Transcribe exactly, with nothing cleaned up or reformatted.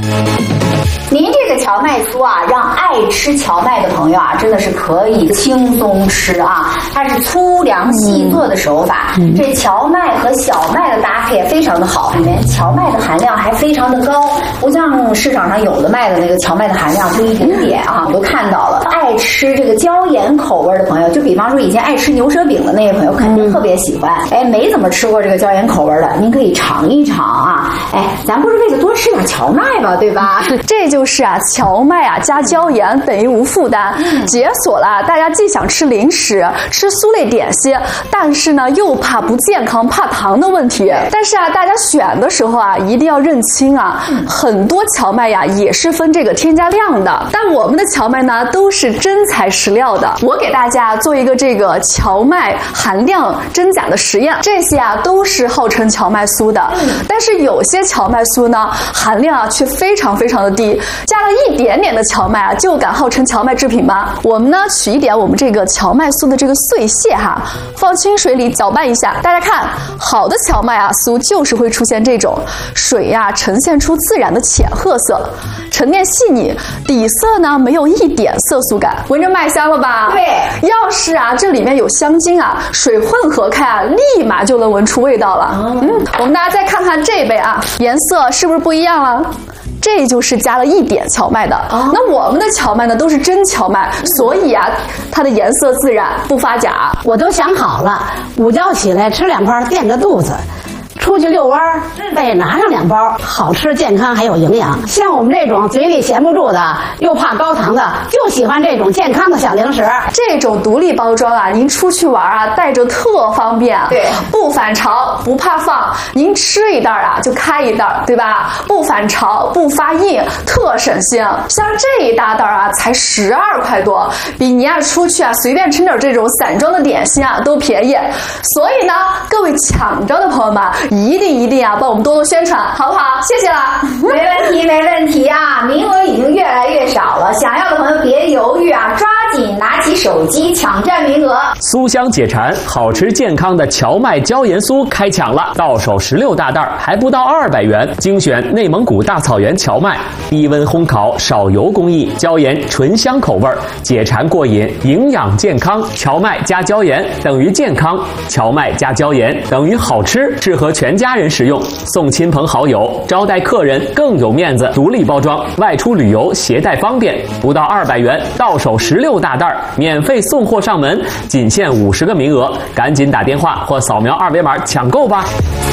您这个荞麦酥啊，让爱吃荞麦的朋友啊，真的是可以轻松吃啊。它是粗粮细做的手法，嗯、这荞麦和小麦的搭配也非常的好，里面荞麦的含量还非常的高，不像市场上有的卖的那个荞麦的含量就一点点啊，我都看到了。爱吃这个椒盐口味的朋友，就比方说以前爱吃牛舌饼的那些朋友，肯定特别喜欢。哎，没怎么吃过这个椒盐口味的，您可以尝一尝啊。哎，咱不是为了多吃点荞麦吧，对吧？ 这就是啊，荞麦啊加椒盐等于无负担，嗯、解锁了大家既想吃零食、吃酥类点心，但是呢又怕不健康、怕糖的问题。但是啊，大家选的时候啊，一定要认清啊，嗯、很多荞麦呀也是分这个添加量的，但我们的荞麦呢都是真材实料的。我给大家做一个这个荞麦含量真假的实验，这些啊都是号称荞麦酥的，嗯、但是有些荞麦酥呢含量啊却非常非常的低，加了一点点的荞麦啊就敢号称荞麦制品吗？我们呢取一点我们这个荞麦酥的这个碎屑哈，放清水里搅拌一下，大家看，好的荞麦啊酥就是会出现这种水呀、啊、呈现出自然的浅褐色，沉淀细腻，底色呢没有一点色素感，闻着麦香了吧？ 对， 要是啊这里面有香精啊，水混合开啊，立马就能闻出味道了。嗯，嗯我们大家再看看这杯啊，颜色是不是不一样了？这就是加了一点荞麦的，哦、那我们的荞麦呢都是真荞麦，所以啊，它的颜色自然不发假。 我都想好了，午觉起来吃两块垫着肚子。出去遛弯儿，再拿上两包，好吃、健康还有营养。像我们这种嘴里闲不住的，又怕高糖的，就喜欢这种健康的小零食。 这种独立包装啊，您出去玩啊，带着特方便。 对， 不反潮，不怕放，您吃一袋啊就开一袋，对吧？不反潮，不发硬，特省心。像这一大袋啊，才十二块多，比您啊出去啊随便吃点这种散装的点心啊都便宜。所以呢，各位抢着的朋友们。一定一定啊，帮我们多多宣传，好不好？谢谢了。 没问题，没问题啊！名额已经越来越少了，想要的朋友别犹豫啊，抓紧拿起手机抢占名额。 酥香解馋，好吃健康的荞麦椒盐酥开抢了，到手十六大袋，还不到二百元，精选内蒙古大草原荞麦，低温烘烤，少油工艺，椒盐醇香口味，解馋过瘾，营养健康。荞麦加椒盐等于健康，荞麦加椒盐等于好吃，适合全家人食用，送亲朋好友，招待客人更有面子。独立包装，外出旅游携带方便，不到二百元，到手十六大袋，免费送货上门，仅限五十个名额，赶紧打电话或扫描二维码抢购吧。